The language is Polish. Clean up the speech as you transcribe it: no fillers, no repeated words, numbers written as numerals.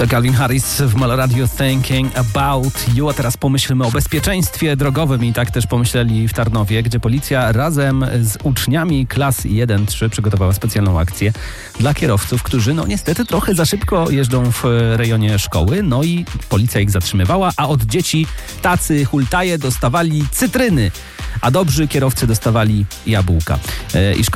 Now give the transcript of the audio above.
To Calvin Harris w Molo Radio Thinking About You. A teraz pomyślmy o bezpieczeństwie drogowym i tak też pomyśleli w Tarnowie, gdzie policja razem z uczniami klas 1-3 przygotowała specjalną akcję dla kierowców, którzy niestety trochę za szybko jeżdżą w rejonie szkoły. No i policja ich zatrzymywała, a od dzieci tacy hultaje dostawali cytryny, a dobrzy kierowcy dostawali jabłka.